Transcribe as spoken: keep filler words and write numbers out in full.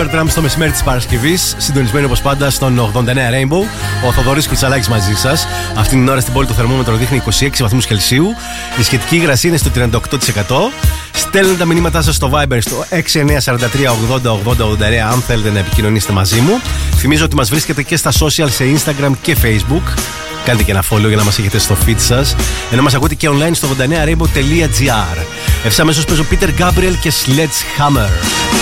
Overdrum στο μεσημέρι της Παρασκευής. Συντονισμένοι όπως πάντα στον ογδόντα εννέα Rainbow. Ο Θοδωρής Κουτσαλάκης μαζί σας. Αυτήν την ώρα στην πόλη το θερμόμετρο δείχνει είκοσι έξι βαθμούς Κελσίου. Η σχετική υγρασία είναι στο τριάντα οκτώ τοις εκατό. Στέλνετε τα μηνύματά σας στο Viber στο έξι εννέα τέσσερα τρία ογδόντα ογδόντα ογδόντα εννέα αν θέλετε να επικοινωνήσετε μαζί μου. Θυμίζω ότι μας βρίσκετε και στα social σε Instagram και Facebook. Κάντε και ένα follow για να μας έχετε στο feed σας. Ενώ μας ακούτε και online στο ογδόντα εννέα rainbow τελεία gr. Ευθύς αμέσως παίζω Peter Gabriel και Sledgehammer.